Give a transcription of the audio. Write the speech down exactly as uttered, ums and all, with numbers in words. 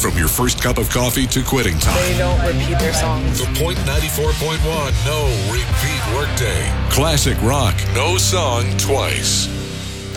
from your first cup of coffee to quitting time. They don't repeat their songs. The Point ninety-four point one No Repeat Workday. Classic rock. No song twice.